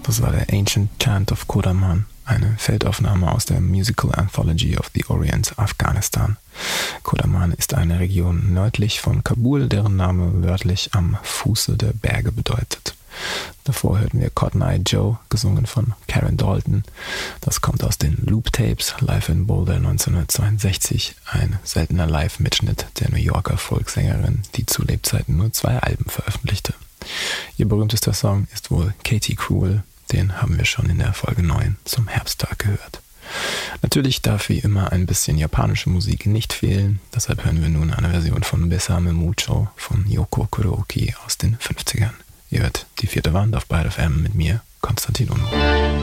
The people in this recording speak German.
Das war der Ancient Chant of Kodaman, eine Feldaufnahme aus der Musical Anthology of the Orient, Afghanistan. Kodaman ist eine Region nördlich von Kabul, deren Name wörtlich am Fuße der Berge bedeutet. Davor hörten wir Cotton Eye Joe, gesungen von Karen Dalton. Das kommt aus den Loop Tapes, live in Boulder 1962, ein seltener Live-Mitschnitt der New Yorker Folksängerin, die zu Lebzeiten nur 2 Alben veröffentlichte. Ihr berühmtester Song ist wohl Katie Cruel, den haben wir schon in der Folge 9 zum Herbsttag gehört. Natürlich darf wie immer ein bisschen japanische Musik nicht fehlen, deshalb hören wir nun eine Version von Besame Mucho von Yoko Kuroki aus den 50ern. Ihr hört die 4. Wand auf Byte FM mit mir, Konstantin Unruh.